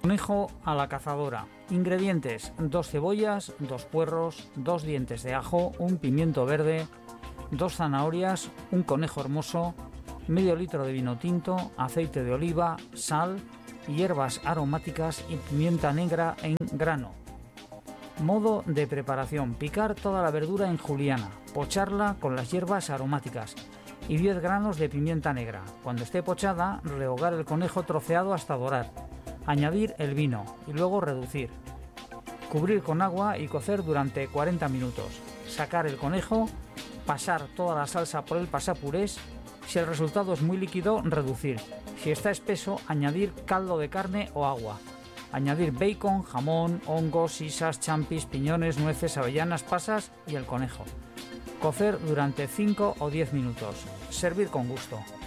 Conejo a la cazadora. Ingredientes: 2 cebollas, 2 puerros, 2 dientes de ajo, un pimiento verde, 2 zanahorias, un conejo hermoso, medio litro de vino tinto, aceite de oliva, sal, hierbas aromáticas y pimienta negra en grano. Modo de preparación: picar toda la verdura en juliana, pocharla con las hierbas aromáticas y 10 granos de pimienta negra. Cuando esté pochada, rehogar el conejo troceado hasta dorar. Añadir el vino y luego reducir. Cubrir con agua y cocer durante 40 minutos. Sacar el conejo, pasar toda la salsa por el pasapurés. Si el resultado es muy líquido, reducir. Si está espeso, añadir caldo de carne o agua. Añadir bacon, jamón, hongos, sisas, champis, piñones, nueces, avellanas, pasas y el conejo. Cocer durante 5 o 10 minutos. Servir con gusto.